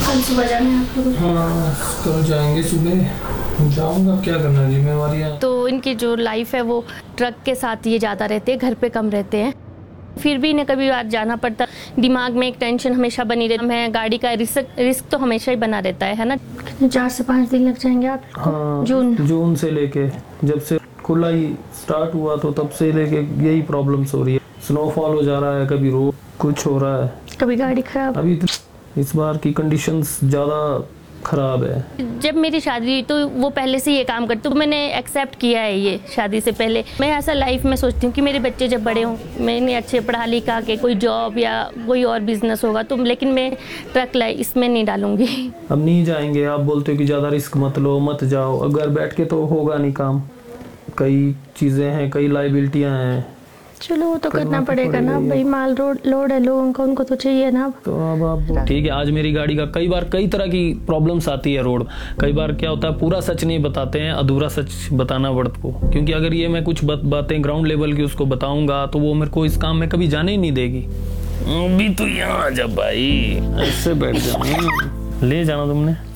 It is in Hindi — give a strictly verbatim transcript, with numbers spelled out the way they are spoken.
कल सुबह जाना है आपको? हाँ कल जाएंगे, सुबह जाऊंगा, क्या करना, जिम्मेवारियाँ। तो इनकी जो लाइफ है वो ट्रक के साथ ये ज़्यादा रहते हैं, घर पे कम रहते हैं, फिर भी इन्हें कभी बार जाना पड़ता। दिमाग में एक टेंशन हमेशा बनी रहती है, गाड़ी का रिस्क रिस्क तो हमेशा ही बना रहता है है ना। चार से पाँच दिन लग जाएंगे आप? हाँ जून जून से लेके जब से खुला ही स्टार्ट हुआ तो तब से लेके यही प्रॉब्लम्स हो रही है। स्नोफॉल हो जा रहा है, कभी रोड कुछ हो रहा है, कभी गाड़ी खराब। अभी इस बार की कंडीशंस ज़्यादा खराब है। जब मेरी शादी हुई तो वो पहले से ये काम करते, तो मैंने एक्सेप्ट किया है ये शादी से पहले। मैं ऐसा लाइफ में सोचती हूँ कि मेरे बच्चे जब बड़े हों, मैंने अच्छे पढ़ा लिखा के कोई जॉब या कोई और बिजनेस होगा तो, लेकिन मैं ट्रक लाइफ इसमें नहीं डालूंगी। अब नहीं जाएंगे। आप बोलते हो कि ज़्यादा रिस्क मत लो, मत जाओ, अगर बैठ के तो होगा नहीं काम, कई चीज़ें हैं, कई लाइबिलिटियाँ हैं। चलो वो तो करना पड़ेगा ना भाई, माल रोड लोड है लोगों का, उनको तो चाहिए ना। तो अब आप ठीक है, आज मेरी गाड़ी का कई बार कई तरह की प्रॉब्लम्स आती है रोड। कई बार क्या होता है, पूरा सच नहीं बताते हैं, अधूरा सच बताना पड़ता को, क्योंकि अगर ये मैं कुछ बातें ग्राउंड लेवल की उसको बताऊंगा तो वो मेरे को इस काम में कभी जाने ही नहीं देगी। अभी तो यहाँ आ जा भाई, ऐसे बैठ जा, ले जाना तुमने।